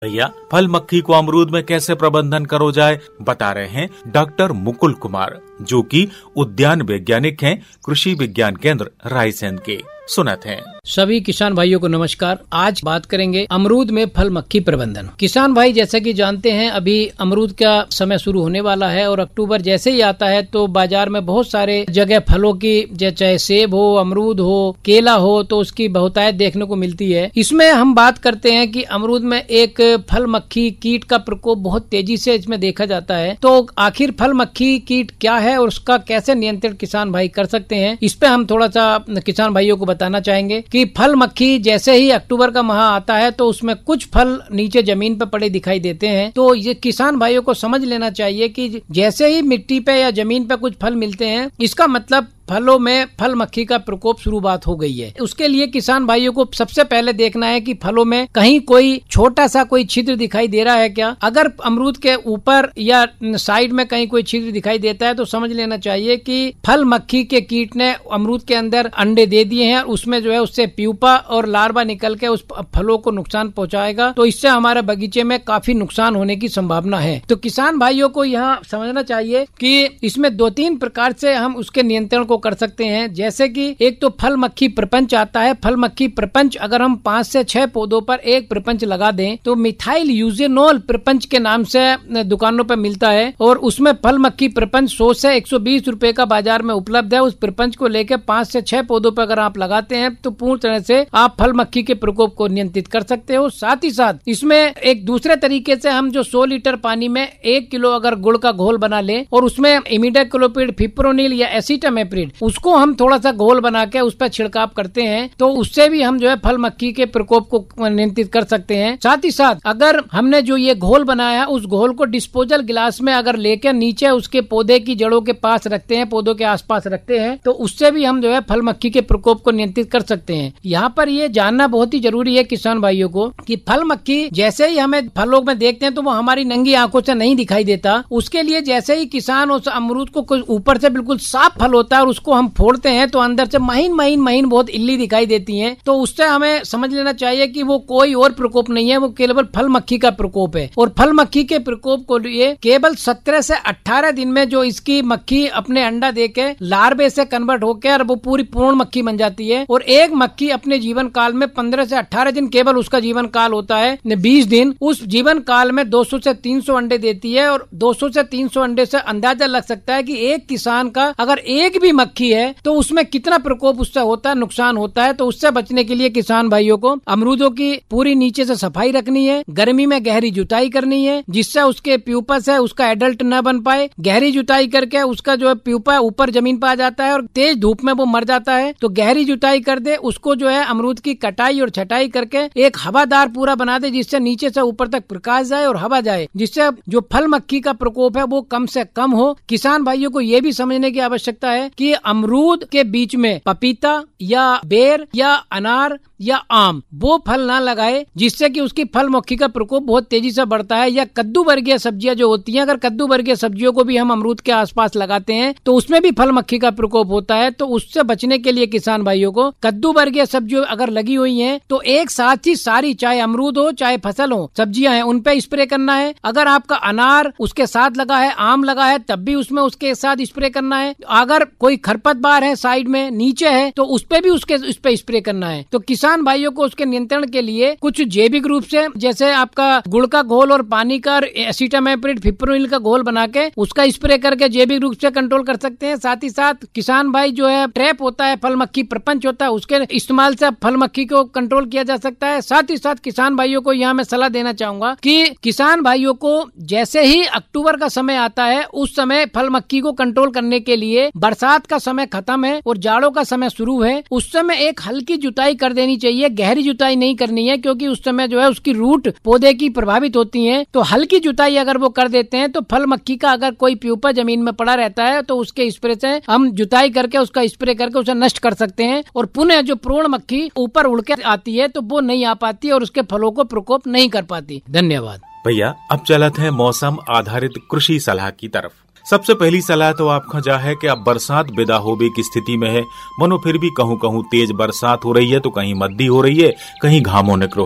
भैया, फल मक्खी को अमरूद में कैसे प्रबंधन करो जाए बता रहे हैं डॉक्टर मुकुल कुमार, जो कि उद्यान वैज्ञानिक हैं, कृषि विज्ञान केंद्र रायसेन के। सुनत हैं। सभी किसान भाइयों को नमस्कार। आज बात करेंगे अमरूद में फल मक्खी प्रबंधन। किसान भाई जैसे कि जानते हैं, अभी अमरूद का समय शुरू होने वाला है और अक्टूबर जैसे ही आता है तो बाजार में बहुत सारे जगह फलों की, चाहे सेब हो, अमरूद हो, केला हो, तो उसकी बहुतायत देखने को मिलती है। इसमें हम बात करते हैं कि अमरूद में एक फल मक्खी कीट का प्रकोप बहुत तेजी से इसमें देखा जाता है। तो आखिर फल मक्खी कीट क्या है और उसका कैसे नियंत्रण किसान भाई कर सकते हैं, इस पे हम थोड़ा सा किसान भाइयों को बताना चाहेंगे कि फल मक्खी जैसे ही अक्टूबर का माह आता है तो उसमें कुछ फल नीचे जमीन पर पड़े दिखाई देते हैं। तो ये किसान भाइयों को समझ लेना चाहिए कि जैसे ही मिट्टी पे या जमीन पे कुछ फल मिलते हैं, इसका मतलब फलों में फल मक्खी का प्रकोप शुरुआत हो गई है। उसके लिए किसान भाइयों को सबसे पहले देखना है कि फलों में कहीं कोई छोटा सा कोई छिद्र दिखाई दे रहा है क्या। अगर अमरूद के ऊपर या साइड में कहीं कोई छिद्र दिखाई देता है तो समझ लेना चाहिए कि फल मक्खी के कीट ने अमरूद के अंदर अंडे दे दिए हैं और उसमें जो है उससे प्यूपा और लार्वा निकल के उस फलों को नुकसान पहुंचाएगा। तो इससे हमारे बगीचे में काफी नुकसान होने की संभावना है। तो किसान भाइयों को यहाँ समझना चाहिए कि इसमें 2-3 प्रकार से हम उसके नियंत्रण को कर सकते हैं। जैसे कि एक तो फल मक्खी प्रपंच आता है। फल मक्खी प्रपंच अगर हम 5 से 6 पौधों पर एक प्रपंच लगा दें तो मिथाइल यूजेनोल प्रपंच के नाम से दुकानों पर मिलता है और उसमें फल मक्खी प्रपंच 100 से 120 रुपए का बाजार में उपलब्ध है। उस प्रपंच को लेकर 5 से 6 पौधों पर अगर आप लगाते हैं तो पूर्ण तरह से आप फल मक्खी के प्रकोप को नियंत्रित कर सकते हो। साथ ही साथ इसमें एक दूसरे तरीके से हम जो 100 लीटर पानी में 1 किलो अगर गुड़ का घोल बना ले और उसमें इमिडाक्लोपिड, फिप्रोनिल या एसिटामेप्रिड, उसको हम थोड़ा सा घोल बना के उस पर छिड़काव करते हैं तो उससे भी हम जो है फल मक्खी के प्रकोप को नियंत्रित कर सकते हैं। साथ ही साथ अगर हमने जो ये घोल बनाया है उस घोल को डिस्पोजल गिलास में अगर लेकर नीचे उसके पौधे की जड़ों के पास रखते हैं, पौधों के आसपास रखते हैं, तो उससे भी हम जो है फल मक्खी के प्रकोप को नियंत्रित कर सकते हैं। यहाँ पर ये जानना बहुत ही जरूरी है किसान भाइयों को कि फल मक्खी जैसे ही हमें फलों में देखते हैं तो वो हमारी नंगी आंखों से नहीं दिखाई देता। उसके लिए जैसे ही किसान उस अमरूद को ऊपर से बिल्कुल साफ फल होता है और उसको हम फोड़ते हैं तो अंदर से महीन बहुत इल्ली दिखाई देती है। तो उससे हमें समझ लेना चाहिए कि वो कोई और प्रकोप नहीं है, वो केवल फल मक्खी का प्रकोप है। और फल मक्खी के प्रकोप को लिए केवल 17 से 18 दिन में जो इसकी मक्खी अपने अंडा देके लार्वे से कन्वर्ट होकर वो पूरी पूर्ण मक्खी बन जाती है। और एक मक्खी अपने जीवन काल में 15 से 18 दिन केवल उसका जीवन काल होता है, 20 दिन। उस जीवन काल में 200 से 300 अंडे देती है और 200 से 300 अंडे से अंदाजा लग सकता है कि एक किसान का अगर एक भी मक्खी है तो उसमें कितना प्रकोप उससे होता है, नुकसान होता है। तो उससे बचने के लिए किसान भाइयों को अमरूदों की पूरी नीचे से सफाई रखनी है, गर्मी में गहरी जुताई करनी है जिससे उसके प्यूपस है उसका एडल्ट न बन पाए। गहरी जुताई करके उसका जो है प्यूपा ऊपर जमीन पर आ जाता है और तेज धूप में वो मर जाता है। तो गहरी जुताई कर दे, उसको जो है अमरूद की कटाई और छटाई करके एक हवादार पूरा बना दे जिससे नीचे से ऊपर तक प्रकाश जाए और हवा जाए, जिससे जो फल मक्खी का प्रकोप है वो कम से कम हो। किसान भाइयों को ये भी समझने की आवश्यकता है कि अमरूद के बीच में पपीता या बेर या अनार या आम वो फल ना लगाए जिससे कि उसकी फल मक्खी का प्रकोप बहुत तेजी से बढ़ता है। या कद्दू वर्गीय सब्जियां जो होती हैं, अगर कद्दू वर्गीय सब्जियों को भी हम अमरूद के आसपास लगाते हैं तो उसमें भी फल मक्खी का प्रकोप होता है। तो उससे बचने के लिए किसान भाइयों को कद्दू वर्गीय सब्जियां अगर लगी हुई हैं तो एक साथ ही सारी, चाहे अमरूद हो चाहे फसल हो, सब्जियां हैं, उन पे स्प्रे करना है। अगर आपका अनार उसके साथ लगा है, आम लगा है, तब भी उसमें उसके साथ स्प्रे करना है। अगर कोई खरपतवार है साइड में नीचे है तो उस पे भी उस पे स्प्रे करना है। तो किसान भाइयों को उसके नियंत्रण के लिए कुछ जैविक रूप से, जैसे आपका गुड़ का घोल और पानी का एसिटामेप्रिड, फिप्रोनिल का घोल बना के उसका स्प्रे करके जैविक रूप से कंट्रोल कर सकते हैं। साथ ही साथ किसान भाई जो है ट्रैप होता है, फल मक्खी प्रपंच होता है, उसके इस्तेमाल से फल मक्खी को कंट्रोल किया जा सकता है। साथ ही साथ किसान भाइयों को यहाँ मैं सलाह देना चाहूंगा कि किसान भाइयों को जैसे ही अक्टूबर का समय आता है उस समय फल मक्खी को कंट्रोल करने के लिए, बरसात का समय खत्म है और जाड़ों का समय शुरू है, उस समय एक हल्की जुताई कर देनी चाहिए। गहरी जुताई नहीं करनी है क्योंकि उस समय जो है उसकी रूट पौधे की प्रभावित होती हैं। तो हल्की जुताई अगर वो कर देते हैं तो फल मक्खी का अगर कोई प्यूपा जमीन में पड़ा रहता है तो उसके स्प्रे से हम जुताई करके उसका स्प्रे करके उसे नष्ट कर सकते हैं। और पुनः जो पूर्ण मक्खी ऊपर उड़ के आती है तो वो नहीं आ पाती और उसके फलों को प्रकोप नहीं कर पाती। धन्यवाद भैया। अब चलत है मौसम आधारित कृषि सलाह की तरफ। सबसे पहली सलाह तो आपका जा है कि अब बरसात विदा होने की स्थिति में है, मनो फिर भी कहूँ तेज बरसात हो रही है तो कहीं मद्दी हो रही है, कहीं घामों निकलो है।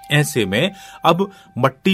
ऐसे में अब मट्टी